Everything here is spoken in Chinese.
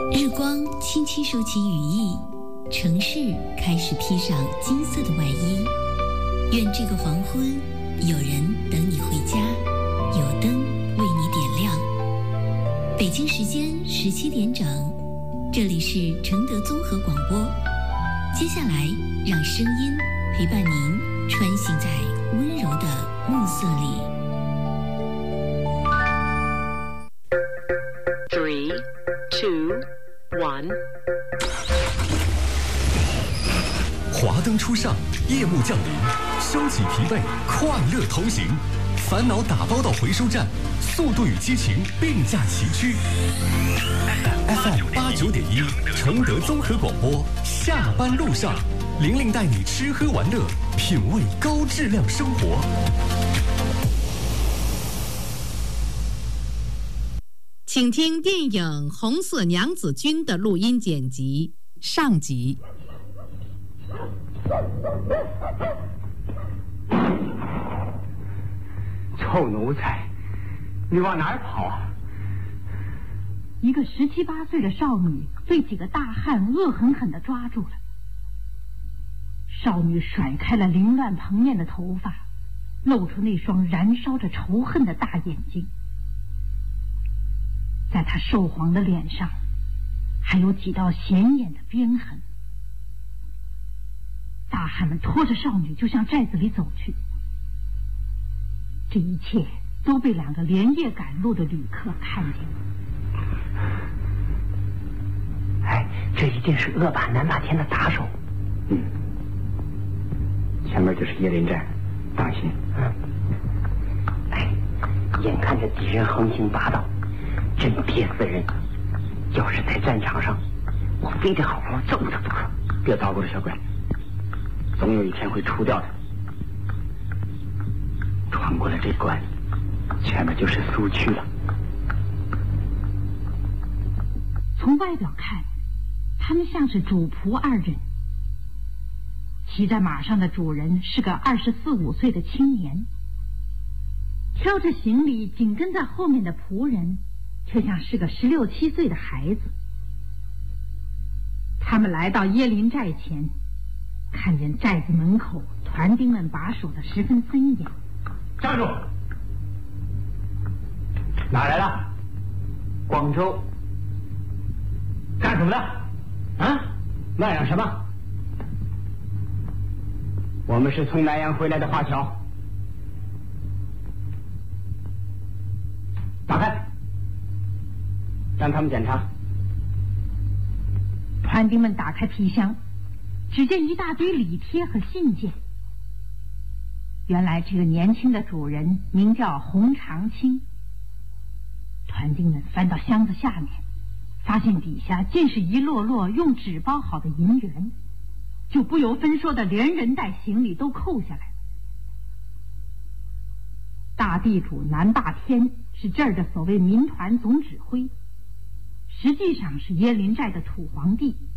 日光轻轻收起羽翼，城市开始披上金色的外衣。愿这个黄昏，有人等你回家，有灯为你点亮。北京时间17点整，这里是承德综合广播。接下来，让声音陪伴您穿行在温柔的暮色里。 3, 2, 1。 华灯初上，夜幕降临，收起疲惫，快乐同行。烦恼打包到回收站，速度与激情并驾齐驱。FM 89.1，承德综合广播。下班路上，玲玲带你吃喝玩乐，品味高质量生活。 请听电影《红色娘子军》的录音剪辑上集。 臭奴才，你往哪儿跑啊？ 一个17、18岁的少女被几个大汉恶狠狠地抓住了。少女甩开了凌乱蓬面的头发，露出那双燃烧着仇恨的大眼睛。在她瘦黄的脸上，还有几道显眼的鞭痕。大汉们拖着少女就向寨子里走去。这一切都被2个连夜赶路的旅客看见。 哎，这一定是恶霸南霸天的打手。前面就是椰林寨，当心。哎，眼看着敌人横行霸道，真憋死人。要是在战场上，我非得好好揍他不可。别捣鼓了，小鬼，总有一天会除掉他。穿过了这关，前面就是苏区了。 从外表看，他们像是主仆2人。骑在马上的主人是个24、25岁的青年，挑着行李紧跟在后面的仆人却像是个16、17岁的孩子。他们来到椰林寨前，看见寨子门口团丁们把守得十分森严。 站住！哪来的？广州。干什么的？啊？乱嚷什么？我们是从南阳回来的华侨。打开，让他们检查。 团丁们打开皮箱，只见一大堆礼贴和信件。原来这个年轻的主人名叫洪长青。团丁们翻到箱子下面，发现底下尽是一摞摞用纸包好的银元，就不由分说的连人带行李都扣下来。大地主南霸天是这儿的所谓民团总指挥，实际上是椰林寨的土皇帝。